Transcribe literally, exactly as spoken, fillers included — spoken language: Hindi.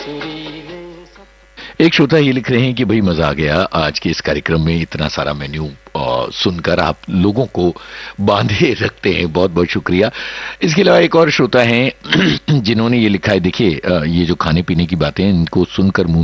एक श्रोता ये लिख रहे हैं कि भाई मजा आ गया आज के इस कार्यक्रम में, इतना सारा मेन्यू और सुनकर आप लोगों को बांधे रखते हैं, बहुत बहुत शुक्रिया। इसके अलावा एक और श्रोता हैं जिन्होंने ये लिखा है, देखिए ये जो खाने पीने की बातें हैं इनको सुनकर मुंह